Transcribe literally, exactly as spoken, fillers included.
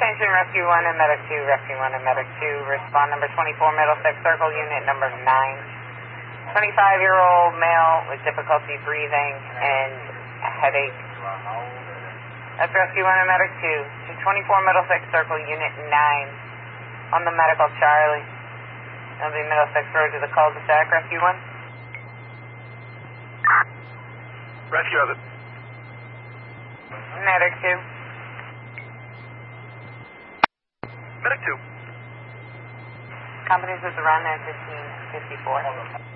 Attention Rescue one and Medic two, Rescue one and Medic two, respond number twenty-four, Middlesex Circle, unit number nine. twenty-five-year-old male with difficulty breathing and a headache. That's Rescue one and Medic two, to twenty-four Middlesex Circle, unit nine, on the medical Charlie. That'll be Middlesex Road to the cul-de-sac, Rescue one. Rescue of it. Medic two. Medic two. Companies with the run at fifteen fifty-four.